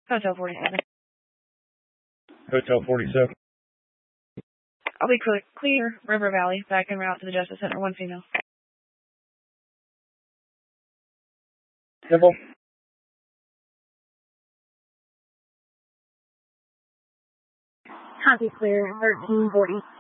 Hotel 47. Hotel 47. I'll be clear, River Valley, back en route to the Justice Center, 1 female. Simple. Copy clear, 1340.